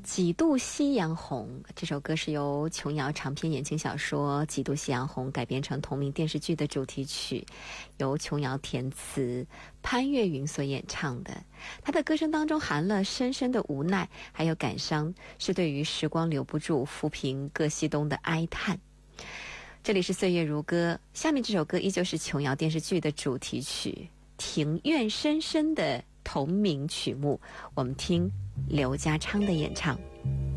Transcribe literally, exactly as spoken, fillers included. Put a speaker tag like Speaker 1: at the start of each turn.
Speaker 1: 几度夕阳红这首歌是由琼瑶长篇言情小说《几度夕阳红》改编成同名电视剧的主题曲，由琼瑶填词，潘越云所演唱的。她的歌声当中含了深深的无奈，还有感伤，是对于时光留不住、抚平各西东的哀叹。这里是岁月如歌，下面这首歌依旧是琼瑶电视剧的主题曲《庭院深深》的同名曲目，我们听刘家昌的演唱。